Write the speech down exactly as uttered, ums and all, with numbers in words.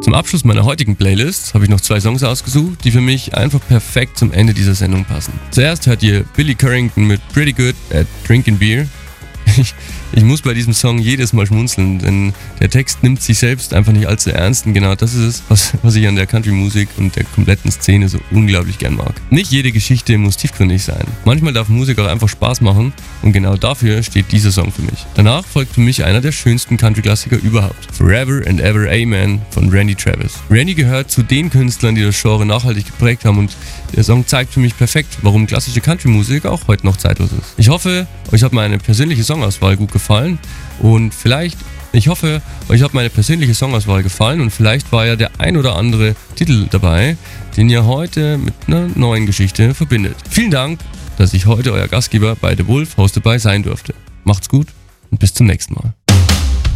Zum Abschluss meiner heutigen Playlist habe ich noch zwei Songs ausgesucht, die für mich einfach perfekt zum Ende dieser Sendung passen. Zuerst hört ihr Billy Currington mit Pretty Good at Drinking Beer. Ich, ich muss bei diesem Song jedes Mal schmunzeln, denn der Text nimmt sich selbst einfach nicht allzu ernst und genau das ist es, was, was ich an der Country-Musik und der kompletten Szene so unglaublich gern mag. Nicht jede Geschichte muss tiefgründig sein. Manchmal darf Musik auch einfach Spaß machen und genau dafür steht dieser Song für mich. Danach folgt für mich einer der schönsten Country-Klassiker überhaupt. Forever and Ever Amen von Randy Travis. Randy gehört zu den Künstlern, die das Genre nachhaltig geprägt haben und der Song zeigt für mich perfekt, warum klassische Country-Musik auch heute noch zeitlos ist. Ich hoffe, euch hat meine persönliche Songauswahl gut gefallen und vielleicht, ich hoffe, euch hat meine persönliche Songauswahl gefallen und vielleicht war ja der ein oder andere Titel dabei, den ihr heute mit einer neuen Geschichte verbindet. Vielen Dank, dass ich heute euer Gastgeber bei The Wolf Hosted by sein durfte. Macht's gut und bis zum nächsten Mal.